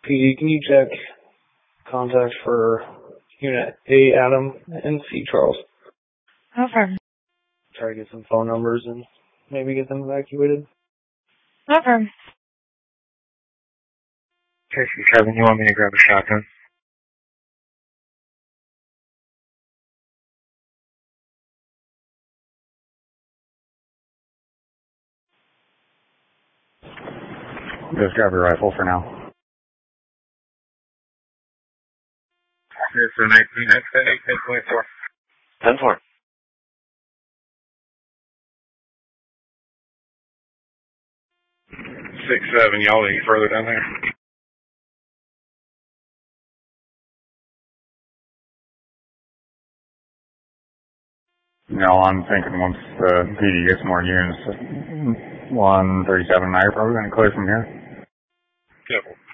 PD, can you check contacts for Unit A, Adam, and C, Charles? Okay. Try to get some phone numbers and maybe get them evacuated. Okay. Casey 7, you want me to grab a shotgun? Just grab your rifle for now. Here's for 19, that's 10.4. 10-4. 6-7, y'all any further down there? No, I'm thinking once the PD gets more units, 137 and I are probably going to clear from here. Careful.